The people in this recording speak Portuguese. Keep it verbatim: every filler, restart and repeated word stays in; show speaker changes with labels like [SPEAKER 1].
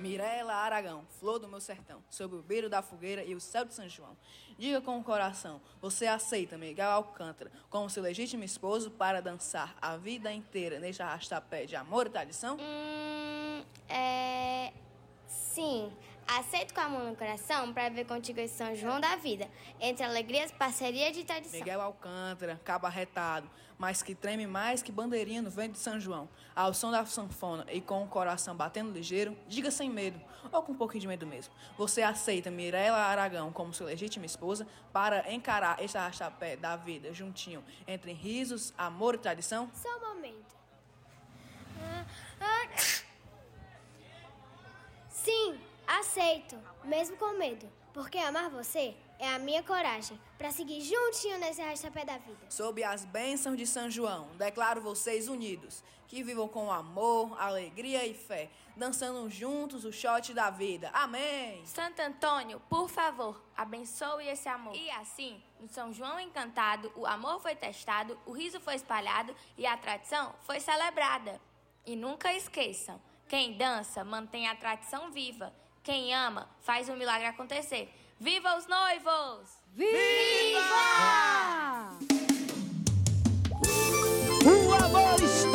[SPEAKER 1] Mirela Aragão, flor do meu sertão, sob o beiro da fogueira e o céu de São João. Diga com o coração, você aceita Miguel Alcântara como seu legítimo esposo para dançar a vida inteira neste arrastapé de amor e tradição?
[SPEAKER 2] Hum, é... Sim, aceito com a mão no coração para ver contigo esse São João da vida, entre alegrias, parceria de tradição.
[SPEAKER 1] Miguel Alcântara, cabo arretado, mas que treme mais que bandeirinha no vento de São João, ao som da sanfona e com o coração batendo ligeiro, diga sem medo, ou com um pouquinho de medo mesmo. Você aceita Mirela Aragão como sua legítima esposa para encarar este arrastapé da vida juntinho, entre risos, amor e tradição?
[SPEAKER 2] Só um momento. Ah, ah. Sim, aceito, mesmo com medo, porque amar você é a minha coragem para seguir juntinho nesse arrastapé da vida.
[SPEAKER 1] Sob as bênçãos de São João, declaro vocês unidos, que vivam com amor, alegria e fé, dançando juntos o shot da vida. Amém!
[SPEAKER 3] Santo Antônio, por favor, abençoe esse amor. E assim, no São João encantado, o amor foi testado, o riso foi espalhado e a tradição foi celebrada. E nunca esqueçam, quem dança mantém a tradição viva. Quem ama faz o milagre acontecer. Viva os noivos!
[SPEAKER 4] Viva!